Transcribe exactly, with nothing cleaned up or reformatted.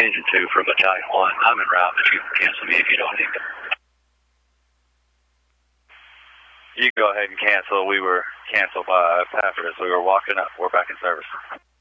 engine two for Battalion one. I'm en route, but you can cancel me if you don't need to. You can go ahead and cancel. We were canceled by Pafford as we were walking up. We're back in service.